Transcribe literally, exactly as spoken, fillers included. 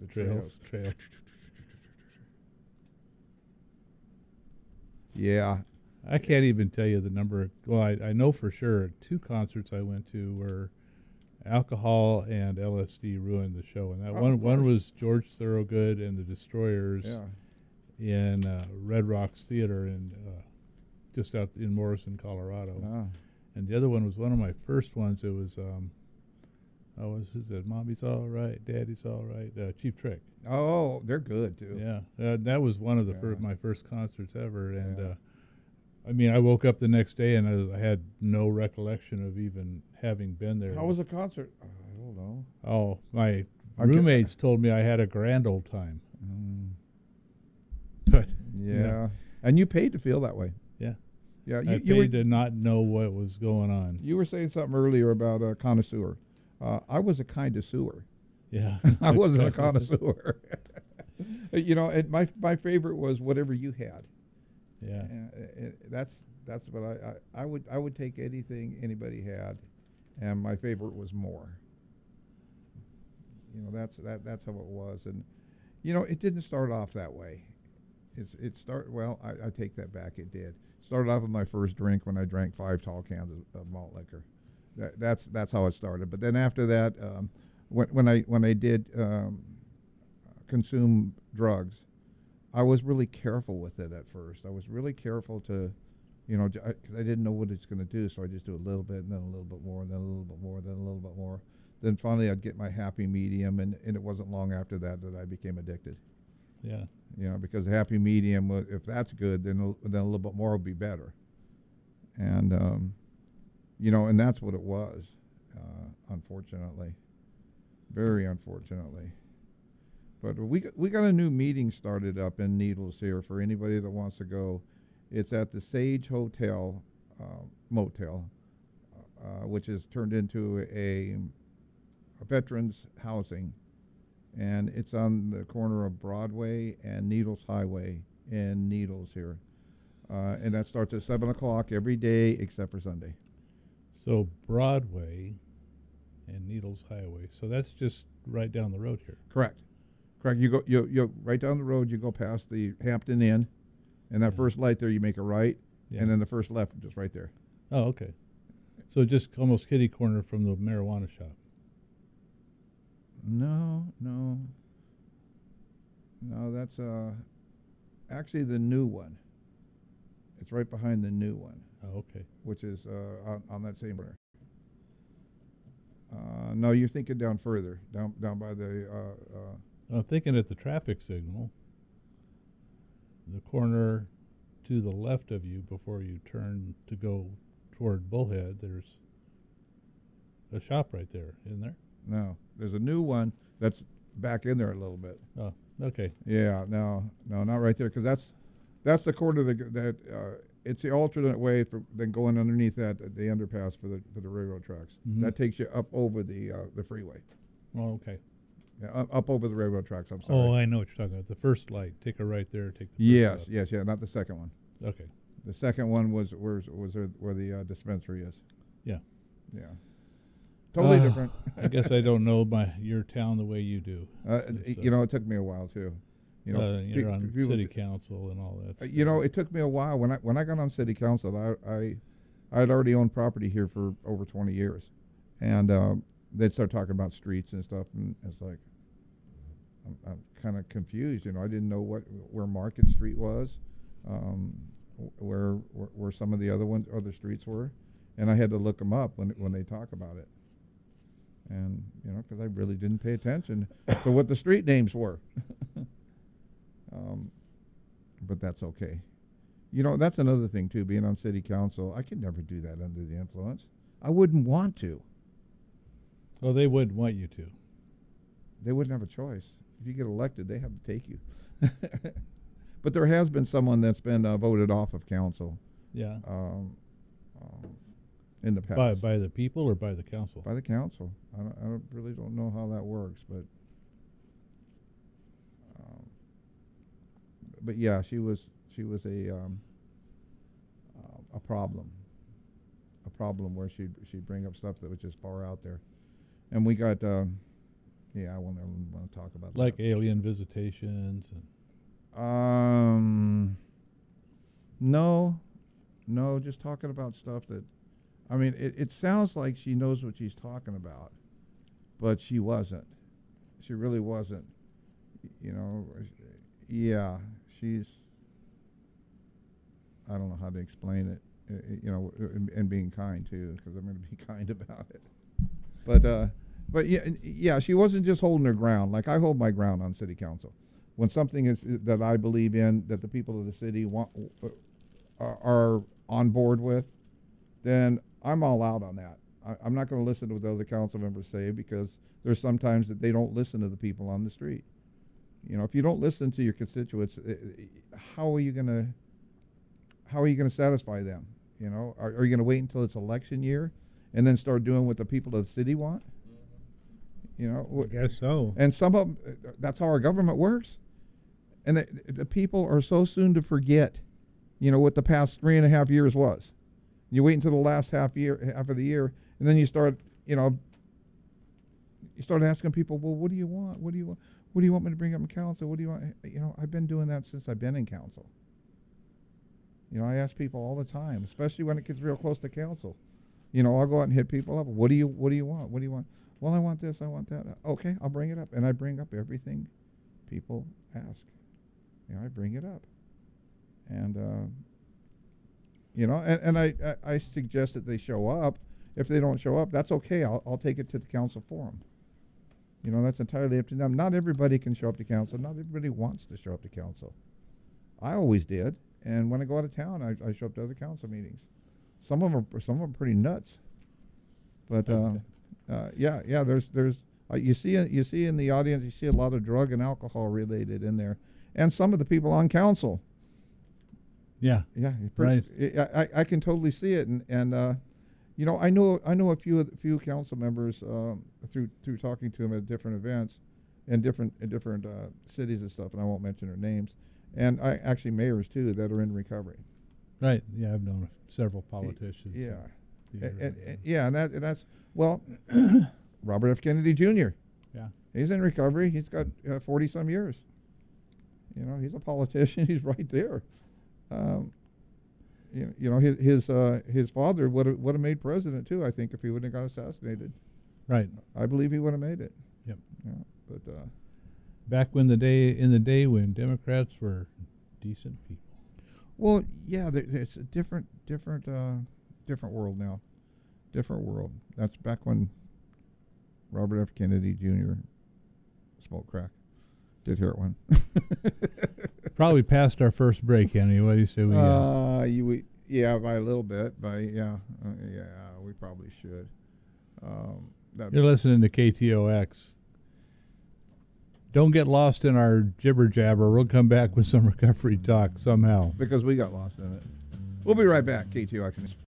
trails. trails. Yeah. I can't even tell you the number. Of, well, I, I know for sure two concerts I went to were alcohol and L S D ruined the show, and that Oh, one of one course. was George Thorogood and the Destroyers Yeah. in uh, Red Rocks Theater in uh, just out in Morrison, Colorado. Ah. And the other one was one of my first ones. It was um, oh, was it said, "Mommy's all right, Daddy's all right." Uh, Cheap Trick. Oh, they're good too. Yeah, uh, that was one of the Yeah. fir- my first concerts ever, and Yeah. uh, I mean, I woke up the next day and I, I had no recollection of even having been there. How was the concert? I don't know. Oh, my I roommates told me I had a grand old time. Mm. But Yeah. yeah. And you paid to feel that way. Yeah. Yeah. You, I you paid were to not know what was going on. you were saying something earlier about a connoisseur. Uh, I was a connoisseur. Yeah. I wasn't a connoisseur. You know, and my my favorite was whatever you had. Yeah. Uh, uh, that's that's what I, I I would I would take anything anybody had, and my favorite was more. You know, that's that that's how it was, and you know, it didn't start off that way. It's it start well. I, I take that back. It did. Started off with my first drink when I drank five tall cans of, of malt liquor. That, that's that's how it started. But then after that, um, when when I when I did um, consume drugs, I was really careful with it at first. I was really careful to, you know, because I, I didn't know what it's going to do. So I just do a little bit, and then a little bit more, and then a little bit more, then a little bit more. Then finally, I'd get my happy medium, and, and it wasn't long after that that I became addicted. Yeah. You know, because the happy medium, wa- if that's good, then a, then a little bit more would be better. And um, you know, and that's what it was, uh, unfortunately, very unfortunately. But we got, we got a new meeting started up in Needles here for anybody that wants to go. It's at the Sage Hotel uh, Motel, uh, which has turned into a, a veterans housing, and it's on the corner of Broadway and Needles Highway in Needles here, uh, and that starts at seven o'clock every day except for Sunday. So Broadway and Needles Highway. So that's just right down the road here. Correct. Correct. You go you you right down the road. You go past the Hampton Inn, and that Yeah. first light there, you make a right, Yeah. and then the first left, just right there. Oh, okay. So just almost kitty corner from the marijuana shop. No, no, no. That's uh, actually the new one. It's right behind the new one, Oh, okay. which is uh, on, on that same corner. Uh, no, you're thinking down further, down down by the. Uh, uh, I'm thinking at the traffic signal, the corner to the left of you before you turn to go toward Bullhead, there's a shop right there, isn't there? no, there's a new one that's back in there a little bit. Oh, okay. Yeah, no, no, not right there, because that's that's the corner that that uh, it's the alternate way for than going underneath that uh, the underpass for the for the railroad tracks. Mhm. That takes you up over the uh, the freeway. Oh, okay. Yeah, up, up over the railroad tracks. I'm sorry. Oh, I know what you're talking about. The first light. Take a right there. Take the first yes, left. yes, yeah, not the second one. Okay. The second one was where was where, where the uh, dispensary is. Yeah. Yeah, totally Uh, different. I guess I don't know my your town the way you do. uh, It's, uh, you know, it took me a while too. You know, uh, you're pe- on people city t- council and all that. Uh, stuff. you know, it took me a while when I when I got on city council. I I I had already owned property here for over twenty years, and um, they'd start talking about streets and stuff, and it's like I'm, I'm kind of confused. You know, I didn't know what where Market Street was, um, wh- where, where where some of the other ones other streets were, and I had to look them up when when they talk about it, and you know, because I really didn't pay attention to what the street names were. Um, but that's okay. You know, that's another thing too, being on city council. I could never do that under the influence. I wouldn't want to. Well, they wouldn't want you to. They wouldn't have a choice. If you get elected, they have to take you. But there has been someone that's been uh, voted off of council Yeah. um, um, in the past. By by the people or by the council? By the council. I, don't, I don't really don't know how that works, but um, but yeah, she was she was a um, uh, a problem, a problem where she she'd bring up stuff that was just far out there, and we got um, yeah, I won't ever want to talk about Like that. alien visitations and Um, no, no, just talking about stuff that, I mean, it, it sounds like she knows what she's talking about, but she wasn't. She really wasn't. Y- You know, yeah, she's, I don't know how to explain it, uh, uh, you know, uh, and, and being kind too, because I'm going to be kind about it. But, uh, but yeah, and- yeah, she wasn't just holding her ground. Like I hold my ground on city council. When something is uh, that I believe in, that the people of the city want, uh, are, are on board with, then I'm all out on that. I, I'm not going to listen to what the other council members say, because there's sometimes that they don't listen to the people on the street. You know, if you don't listen to your constituents, uh, uh, how are you going to, how are you going to satisfy them? You know, are, are you going to wait until it's election year and then start doing what the people of the city want? You know, I wh- guess so. and some of 'em, uh, that's how our government works. And the, the people are so soon to forget, you know, what the past three and a half years was. You wait until the last half year, half of the year, and then you start, you know, you start asking people, well, what do you want? What do you want? What do you want me to bring up in council? What do you want? You know, I've been doing that since I've been in council. You know, I ask people all the time, especially when it gets real close to council. You know, I'll go out and hit people up. What do you, what do you want? What do you want? Well, I want this, I want that. Okay, I'll bring it up. And I bring up everything people ask. You know, I bring it up. And, uh, you know, and, and I, I, I suggest that they show up. If they don't show up, that's okay. I'll, I'll take it to the council forum. You know, that's entirely up to them. Not everybody can show up to council. Not everybody wants to show up to council. I always did. And when I go out of town, I, I show up to other council meetings. Some of them are, some of them are pretty nuts. But, uh, uh, yeah, yeah, there's, there's, uh, you see, uh, you see in the audience, you see a lot of drug and alcohol related in there. And some of the people on council. yeah, Yeah, you pretty- I, I, I can totally see it, and and uh, you know, I know I know a few of the- few council members um, through through talking to them at different events, in different in different uh, cities and stuff, and I won't mention their names, and I actually mayors too that are in recovery. right. Yeah, I've known a- several politicians. Yeah, in and, the area, and, and- yeah, and that and that's well, Robert F. Kennedy Junior yeah. He's in recovery. He's got uh, forty some years. You know, he's a politician. He's right there. Um, you, you know, his his, uh, his father would have would have made president too. I think if he wouldn't have got assassinated, Right. I believe he would have made it. Yep. Yeah, but uh, Back when the day in the day when Democrats were decent people. well, yeah, there, it's a different different uh, different world now. Different world. That's back when Robert F. Kennedy Junior smoked crack, did heroin. Probably past our first break, Annie. What do you say we? Uh, Uh, you we, yeah, by a little bit, by yeah, uh, yeah, we probably should. Um, that you're listening to K T O X. Don't get lost in our jibber jabber. We'll come back with some recovery talk somehow. because we got lost in it. We'll be right back. K T O X.